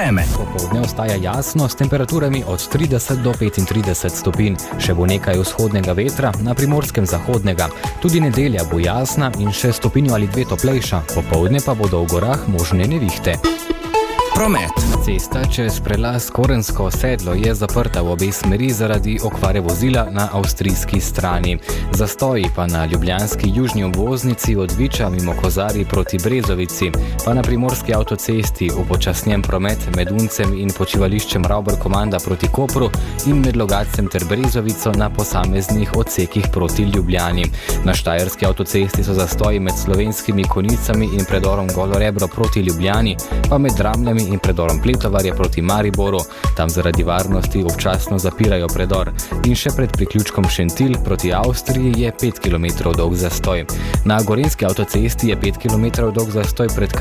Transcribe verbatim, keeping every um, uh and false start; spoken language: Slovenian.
Vreme. Popoldne ostaja jasno s temperaturami od trideset do petintrideset stopinj. Še bo nekaj vzhodnega vetra, na Primorskem zahodnega. Tudi nedelja bo jasna in še stopinjo ali dve toplejša. Popoldne pa bodo v gorah možne nevihte. Promet. Cesta čez prelaz Korensko sedlo je zaprta v obe smeri zaradi okvare vozila na avstrijski strani. Zastoji pa na ljubljanski južni obvoznici od Viča mimo Kozarij proti Brezovici, pa na primorski avtocesti upočasnjen promet med Uncem in počivališčem Ravbar-Komanda proti Kopru in med Logatcem ter Brezovico na posameznih odsekih proti Ljubljani. Na štajerski avtocesti so zastoji med Slovenskimi Konjicami in predorom Golo Rebro proti Ljubljani, pa med Dramljami in predorom Pletovarja proti Mariboru. Tam zaradi varnosti občasno zapirajo predor. In še pred priključkom Šentilj proti Avstriji je pet kilometrov dolg zastoj. Na gorenjski avtocesti je pet kilometrov dolg zastoj pred